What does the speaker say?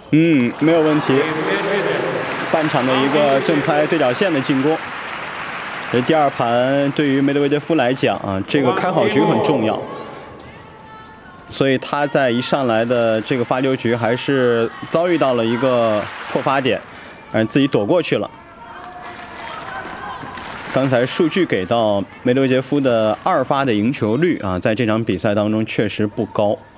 没有问题。半场的一个正拍对角线的进攻。这第二盘对于梅德韦杰夫来讲啊，这个开好局很重要。所以他在一上来的这个发球局还是遭遇到了一个破发点，自己躲过去了。刚才数据给到梅德韦杰夫的2发的赢球率啊，在这场比赛当中确实不高。